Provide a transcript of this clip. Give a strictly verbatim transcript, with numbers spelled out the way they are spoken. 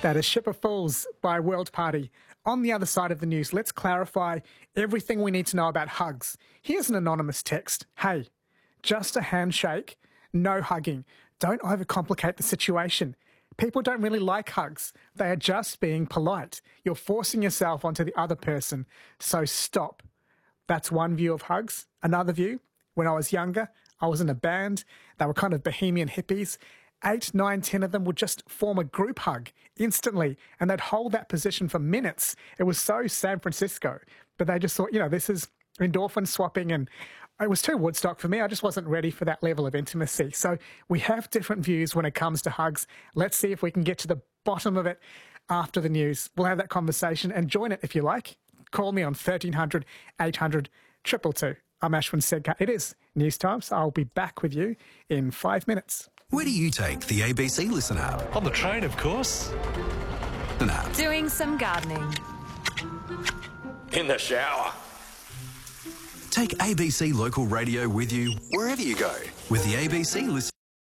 That is Ship of Fools by World Party. On the other side of the news, let's clarify everything we need to know about hugs. Here's an anonymous text. Hey, just a handshake, no hugging. Don't overcomplicate the situation. People don't really like hugs. They are just being polite. You're forcing yourself onto the other person, so stop. That's one view of hugs. Another view, when I was younger, I was in a band. They were kind of bohemian hippies. Eight, nine, ten of them would just form a group hug instantly, and they'd hold that position for minutes. It was so San Francisco, but they just thought, you know, this is endorphin swapping, and it was too Woodstock for me. I just wasn't ready for that level of intimacy. So we have different views when it comes to hugs. Let's see if we can get to the bottom of it after the news. We'll have that conversation and join it if you like. Call me on thirteen hundred, eight hundred, two two two. I'm Ashwin Sedkar. It is News Time, so I'll be back with you in five minutes. Where do you take the A B C Listen app? On the train, of course. An app. Doing some gardening. In the shower. Take A B C Local Radio with you wherever you go with the A B C Listen.